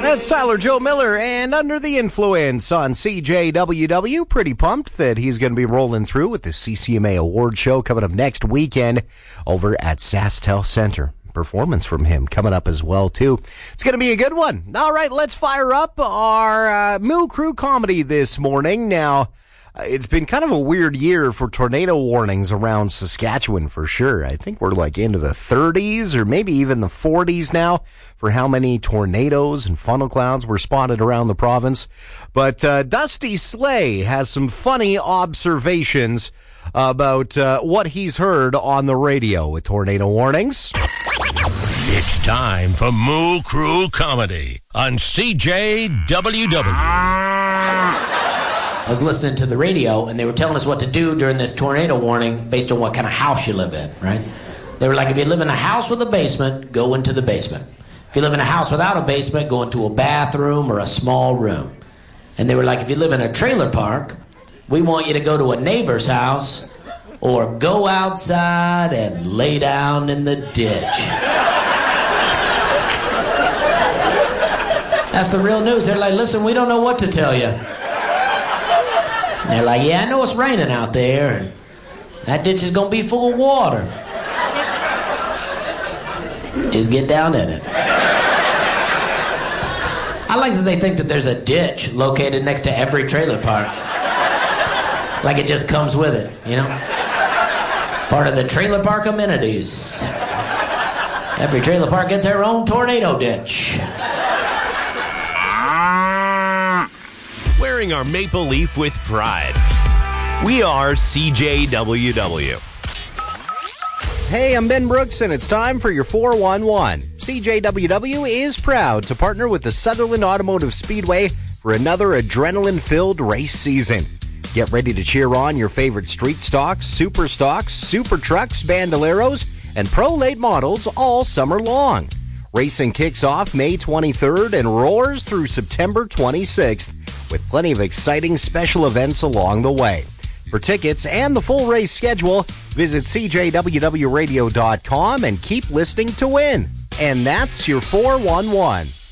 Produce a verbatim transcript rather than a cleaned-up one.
That's Tyler Joe Miller, and Under the Influence on C J W W. Pretty pumped that he's going to be rolling through with the C C M A Award Show coming up next weekend over at SaskTel Center. Performance from him coming up as well, too. It's going to be a good one. All right, let's fire up our uh, Moo Crew comedy this morning. Now, it's been kind of a weird year for tornado warnings around Saskatchewan for sure. I think we're like into the thirties or maybe even the forties now for how many tornadoes and funnel clouds were spotted around the province. But uh, Dusty Slay has some funny observations about uh, what he's heard on the radio with tornado warnings. It's time for Moo Crew Comedy on C J W W. I was listening to the radio, and they were telling us what to do during this tornado warning based on what kind of house you live in, right? They were like, if you live in a house with a basement, go into the basement. If you live in a house without a basement, go into a bathroom or a small room. And they were like, if you live in a trailer park, we want you to go to a neighbor's house or go outside and lay down in the ditch. That's the real news. They're like, listen, we don't know what to tell you. And they're like, yeah, I know it's raining out there, and that ditch is going to be full of water. Just get down in it. I like that they think that there's a ditch located next to every trailer park. Like it just comes with it, you know? Part of the trailer park amenities. Every trailer park gets their own tornado ditch. Wearing our maple leaf with pride. We are C J W W. Hey, I'm Ben Brooks, and it's time for your four one one. C J W W is proud to partner with the Sutherland Automotive Speedway for another adrenaline-filled race season. Get ready to cheer on your favorite street stocks, super stocks, super trucks, bandoleros, and pro late models all summer long. Racing kicks off May twenty-third and roars through September twenty-sixth with plenty of exciting special events along the way. For tickets and the full race schedule, visit C J W W radio dot com and keep listening to win. And that's your four one one.